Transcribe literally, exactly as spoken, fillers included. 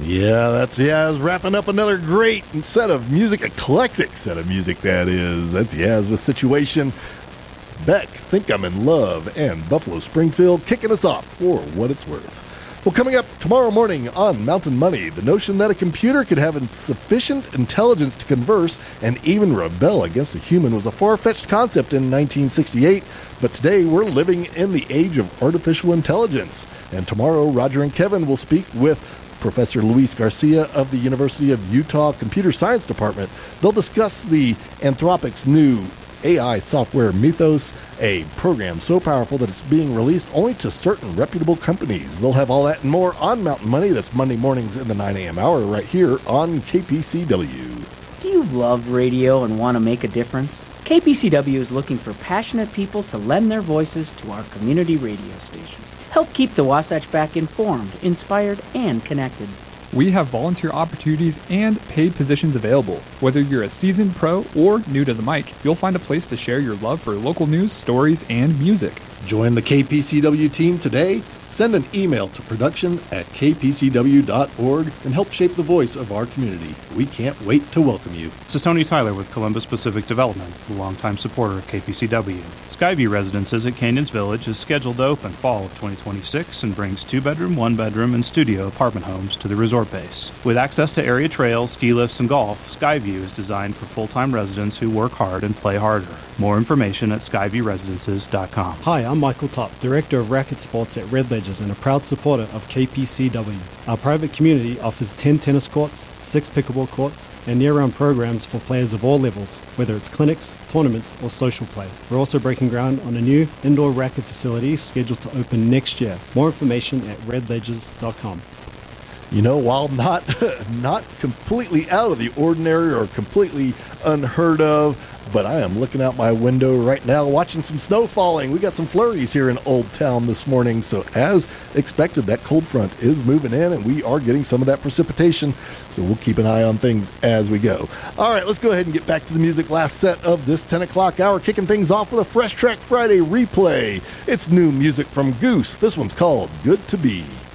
Yeah, that's Yaz wrapping up another great set of music, eclectic set of music that is. That's Yaz with Situation, Beck, Think I'm in Love, and Buffalo Springfield kicking us off for What It's Worth. Well, coming up tomorrow morning on Mountain Money, the notion that a computer could have sufficient intelligence to converse and even rebel against a human was a far-fetched concept in nineteen sixty-eight, but today we're living in the age of artificial intelligence. And tomorrow, Roger and Kevin will speak with Professor Luis Garcia of the University of Utah Computer Science Department. They'll discuss the Anthropic's new A I software Mythos, a program so powerful that it's being released only to certain reputable companies. They'll have all that and more on Mountain Money. That's Monday mornings in the nine a.m. hour right here on K P C W. Do you love radio and want to make a difference? K P C W is looking for passionate people to lend their voices to our community radio station. Help keep the Wasatch Back informed, inspired, and connected. We have volunteer opportunities and paid positions available. Whether you're a seasoned pro or new to the mic, you'll find a place to share your love for local news, stories, and music. Join the K P C W team today. Send an email to production at k p c w dot org and help shape the voice of our community. We can't wait to welcome you. This is Tony Tyler with Columbus Pacific Development, a longtime supporter of K P C W. Skyview Residences at Canyons Village is scheduled to open fall of twenty twenty-six and brings two-bedroom, one-bedroom, and studio apartment homes to the resort base. With access to area trails, ski lifts, and golf, Skyview is designed for full-time residents who work hard and play harder. More information at skyview residences dot com. Hi, I'm Michael Topp, Director of Racket Sports at Red Ledgers and a proud supporter of K P C W. Our private community offers ten tennis courts, six pickleball courts, and year-round programs for players of all levels, whether it's clinics, tournaments, or social play. We're also breaking ground on a new indoor racket facility scheduled to open next year. More information at red ledgers dot com. You know, while not not completely out of the ordinary or completely unheard of, but I am looking out my window right now watching some snow falling. We got some flurries here in Old Town this morning, so as expected, that cold front is moving in, and we are getting some of that precipitation, so we'll keep an eye on things as we go. All right, let's go ahead and get back to the music. Last set of this ten o'clock hour, kicking things off with a Fresh Track Friday replay. It's new music from Goose. This one's called Good to Be.